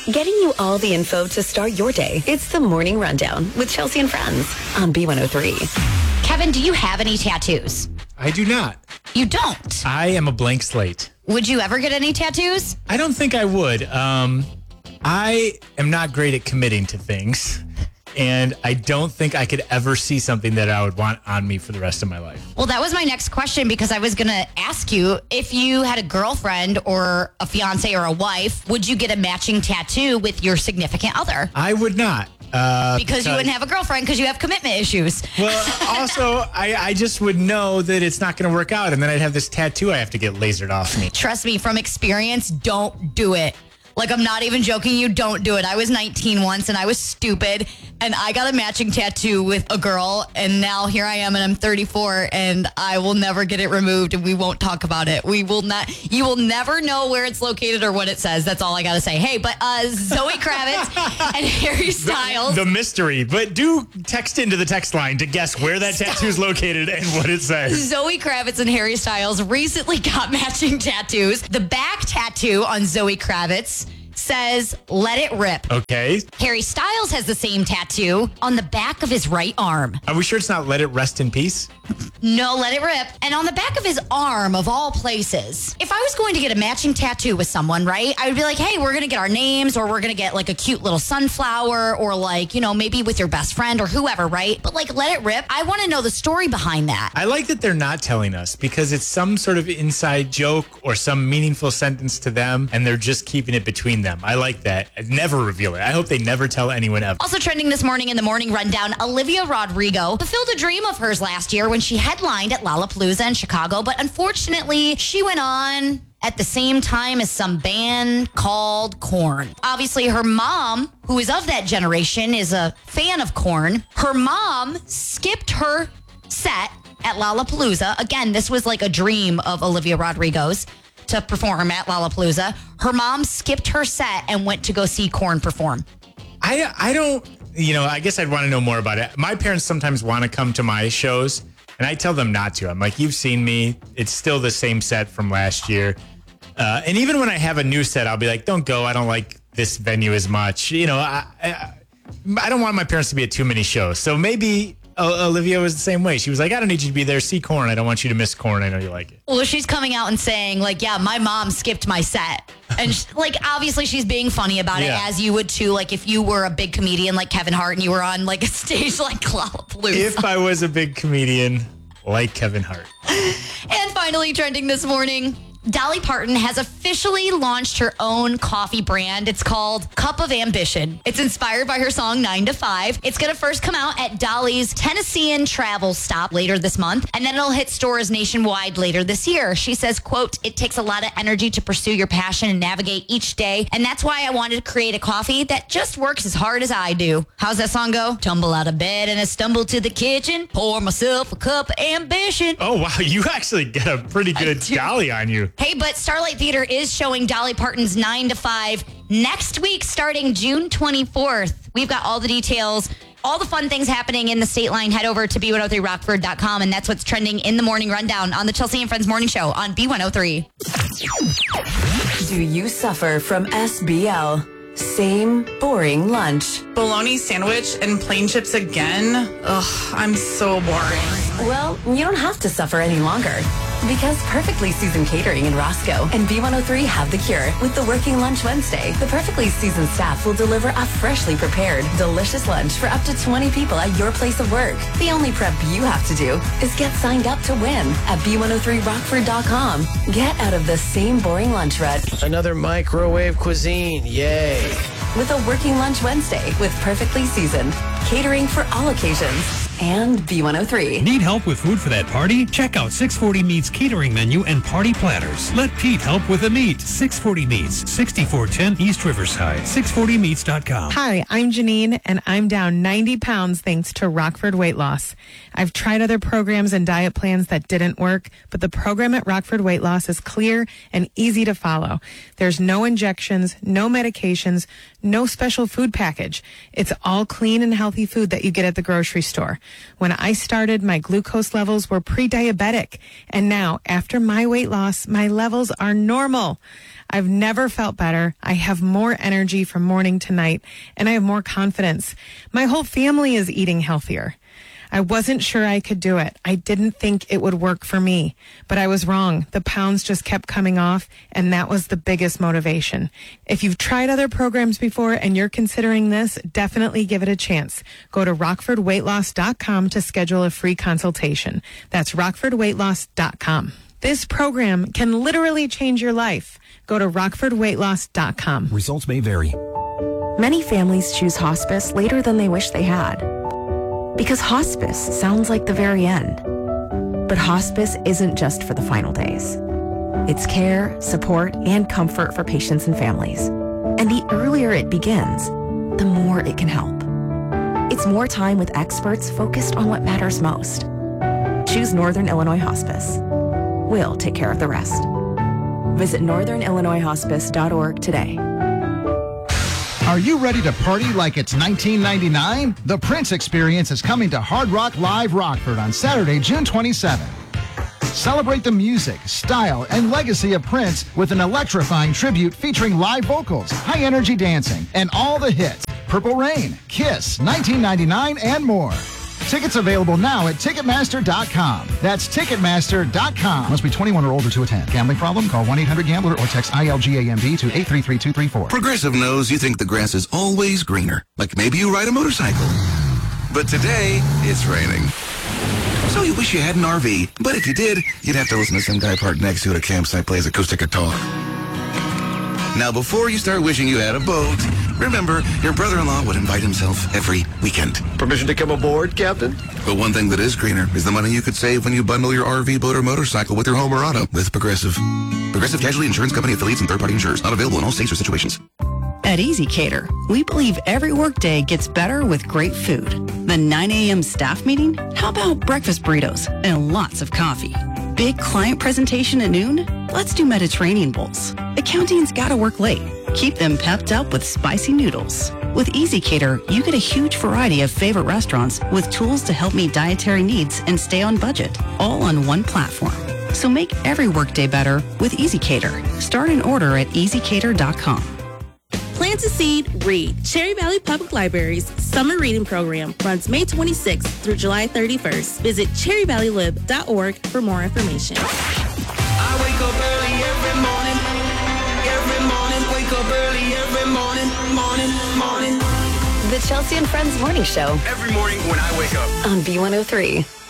getting you all the info to start your day. It's the Morning Rundown with Chelsea and Friends on B103. Kevin, do you have any tattoos? I do not. You don't? I am a blank slate. Would you ever get any tattoos? I don't think I would. I am not great at committing to things. And I don't think I could ever see something that I would want on me for the rest of my life. Well, that was my next question because I was going to ask you if you had a girlfriend or a fiance or a wife, would you get a matching tattoo with your significant other? I would not. Because you wouldn't have a girlfriend because you have commitment issues. Well, also, I just would know that it's not going to work out. And then I'd have this tattoo I have to get lasered off me. Trust me, from experience, don't do it. Like, I'm not even joking you, don't do it. I was 19 once and I was stupid and I got a matching tattoo with a girl and now here I am and I'm 34 and I will never get it removed and we won't talk about it. You will never know where it's located or what it says. That's all I got to say. Hey, but Zoe Kravitz and Harry Styles. The mystery, but do text into the text line to guess where that tattoo is located and what it says. Zoe Kravitz and Harry Styles recently got matching tattoos. The back tattoo on Zoe Kravitz says, "Let it rip." Okay. Harry Styles has the same tattoo on the back of his right arm. Are we sure it's not "Let it rest in peace"? No, let it rip. And on the back of his arm, of all places, if I was going to get a matching tattoo with someone, right, I would be like, hey, we're going to get our names, or we're going to get like a cute little sunflower, or like, you know, maybe with your best friend or whoever, right? But like, let it rip. I want to know the story behind that. I like that they're not telling us because it's some sort of inside joke or some meaningful sentence to them, and they're just keeping it between them. I like that. I'd never reveal it. I hope they never tell anyone ever. Also trending this morning in the Morning Rundown, Olivia Rodrigo fulfilled a dream of hers last year when she headlined at Lollapalooza in Chicago, but unfortunately, she went on at the same time as some band called Korn. Obviously, her mom, who is of that generation, is a fan of Korn. Her mom skipped her set at Lollapalooza. Again, this was like a dream of Olivia Rodrigo's to perform at Lollapalooza. Her mom skipped her set and went to go see Korn perform. I don't, I guess I'd want to know more about it. My parents sometimes want to come to my shows, and I tell them not to. I'm like, you've seen me. It's still the same set from last year. And even when I have a new set, I'll be like, don't go. I don't like this venue as much. I don't want my parents to be at too many shows. So maybe Olivia was the same way. She was like, I don't need you to be there. See Korn. I don't want you to miss Korn. I know you like it. Well, she's coming out and saying, like, yeah, my mom skipped my set. And, obviously she's being funny about it, as you would, too. Like, if you were a big comedian like Kevin Hart and you were on, like, a stage like Lollapalooza. If I was a big comedian like Kevin Hart. And finally, trending this morning, Dolly Parton has officially launched her own coffee brand. It's called Cup of Ambition. It's inspired by her song 9 to 5. It's going to first come out at Dolly's Tennessean travel stop later this month, and then it'll hit stores nationwide later this year. She says, quote, "It takes a lot of energy to pursue your passion and navigate each day, and that's why I wanted to create a coffee that just works as hard as I do." How's that song go? Tumble out of bed and I stumble to the kitchen, pour myself a cup of ambition. Oh, wow. You actually get a pretty good Dolly on you. Hey, but Starlight Theater is showing Dolly Parton's 9 to 5 next week starting June 24th. We've got all the details, all the fun things happening in the state line. Head over to B103Rockford.com, and that's what's trending in the Morning Rundown on the Chelsea and Friends Morning Show on B103. Do you suffer from SBL? Same boring lunch. Bologna sandwich and plain chips again? Ugh, I'm so boring. Well, you don't have to suffer any longer. Because Perfectly Seasoned Catering in Roscoe and B103 have the cure with the Working Lunch Wednesday. The Perfectly Seasoned staff will deliver a freshly prepared, delicious lunch for up to 20 people at your place of work. The only prep you have to do is get signed up to win at B103Rockford.com. Get out of the same boring lunch rut. Another microwave cuisine, yay. With a Working Lunch Wednesday with Perfectly Seasoned. Catering for all occasions. And B103. Need help with food for that party? Check out 640 Meats catering menu and party platters. Let Pete help with the meat. 640 Meats, 6410 East Riverside. 640meats.com. Hi, I'm Janine, and I'm down 90 pounds thanks to Rockford Weight Loss. I've tried other programs and diet plans that didn't work, but the program at Rockford Weight Loss is clear and easy to follow. There's no injections, no medications, no special food package. It's all clean and healthy food that you get at the grocery store. When I started, my glucose levels were pre-diabetic, and now, after my weight loss, my levels are normal. I've never felt better. I have more energy from morning to night, and I have more confidence. My whole family is eating healthier. I wasn't sure I could do it. I didn't think it would work for me, but I was wrong. The pounds just kept coming off, and that was the biggest motivation. If you've tried other programs before and you're considering this, definitely give it a chance. Go to RockfordWeightLoss.com to schedule a free consultation. That's RockfordWeightLoss.com. This program can literally change your life. Go to RockfordWeightLoss.com. Results may vary. Many families choose hospice later than they wish they had. Because hospice sounds like the very end. But hospice isn't just for the final days. It's care, support, and comfort for patients and families. And the earlier it begins, the more it can help. It's more time with experts focused on what matters most. Choose Northern Illinois Hospice. We'll take care of the rest. Visit northernillinoishospice.org today. Are you ready to party like it's 1999? The Prince Experience is coming to Hard Rock Live Rockford on Saturday, June 27th. Celebrate the music, style, and legacy of Prince with an electrifying tribute featuring live vocals, high-energy dancing, and all the hits. Purple Rain, Kiss, 1999, and more. Tickets available now at Ticketmaster.com. That's Ticketmaster.com. Must be 21 or older to attend. Gambling problem? Call 1-800-GAMBLER or text ILGAMB to 833-234. Progressive knows you think the grass is always greener. Like maybe you ride a motorcycle. But today, it's raining. So you wish you had an RV. But if you did, you'd have to listen to some guy parked next to it at a campsite plays acoustic guitar. Now, before you start wishing you had a boat, remember, your brother-in-law would invite himself every weekend. Permission to come aboard, Captain? But one thing that is greener is the money you could save when you bundle your RV, boat, or motorcycle with your home or auto with Progressive. Progressive Casualty Insurance Company affiliates and third-party insurers. Not available in all states or situations. At Easy Cater, we believe every workday gets better with great food. The 9 a.m. staff meeting? How about breakfast burritos and lots of coffee? Big client presentation at noon? Let's do Mediterranean bowls. Accounting's gotta work late. Keep them pepped up with spicy noodles. With Easy Cater, you get a huge variety of favorite restaurants with tools to help meet dietary needs and stay on budget, all on one platform. So make every workday better with Easy Cater. Start an order at easycater.com. Plant a Seed, Read. Cherry Valley Public Library's summer reading program runs May 26th through July 31st. Visit cherryvalleylib.org for more information. I wake up early every morning. Wake up early every morning. The Chelsea and Friends Morning Show. Every morning when I wake up. On B103.